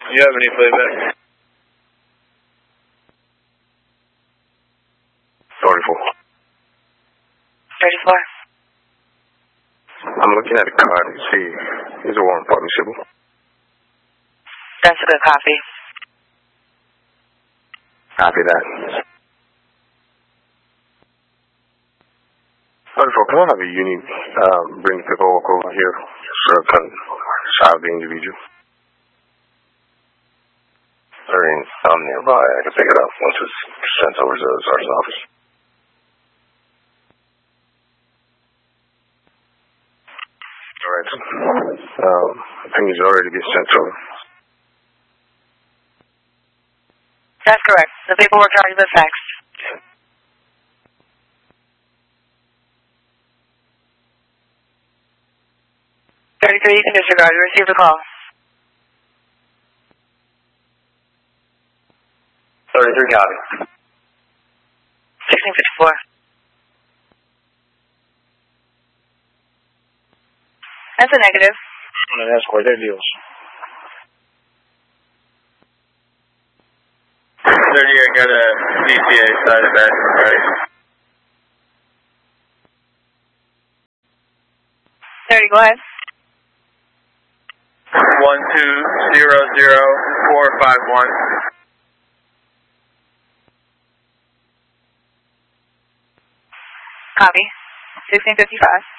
you have any playback? 34. 34. I'm looking at the card. He's a warrant publishable. That's a good copy. Copy that. 34, can I have a unit bring the paperwork over here so I can solve the individual? I'm nearby. I can pick it up once it's sent over to the sergeant's office. Alright. I think he's already been sent over. That's correct. The paperwork already been faxed. You can disregard. You received a call. 33 copy. 1654. That's a negative. I'm going to escort their deals. 30, I got a DCA side of that. Right. 30, go ahead. 1200451. Copy. 1655.